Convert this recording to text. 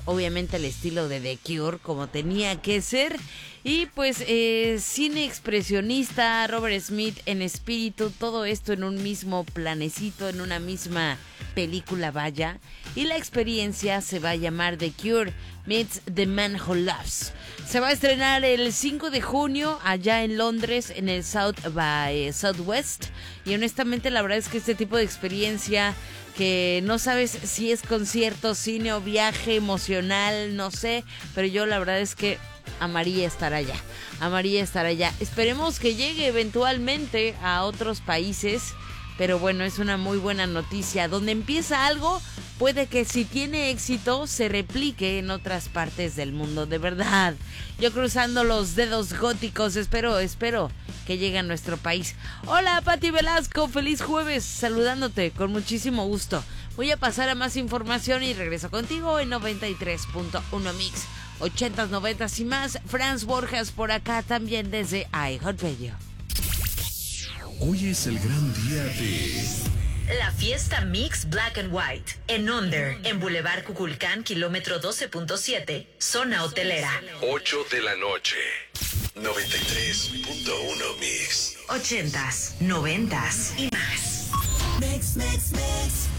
obviamente el estilo de The Cure, como tenía que ser. Y pues cine expresionista, Robert Smith en espíritu, todo esto en un mismo planecito, en una misma película, vaya. Y la experiencia se va a llamar The Cure Meets The Man Who Loves. Se va a estrenar el 5 de junio allá en Londres, en el South by Southwest. Y honestamente la verdad es que este tipo de experiencia que no sabes si es concierto, cine o viaje emocional, no sé, pero yo la verdad es que amaría estar allá. Esperemos que llegue eventualmente a otros países, pero bueno, es una muy buena noticia. Donde empieza algo, puede que si tiene éxito se replique en otras partes del mundo, de verdad. Yo cruzando los dedos góticos, espero que llegue a nuestro país. Hola, Pati Velasco, feliz jueves, saludándote con muchísimo gusto. Voy a pasar a más información y regreso contigo en 93.1 Mix. 80s, 90s y más. Franz Borjas por acá también desde iHeartRadio. Hoy es el gran día de la fiesta Mix Black and White en Onder, en Boulevard Cuculcán, kilómetro 12.7, zona hotelera. 8 de la noche. 93.1 Mix. 80s, 90s y más. Mix, mix, mix.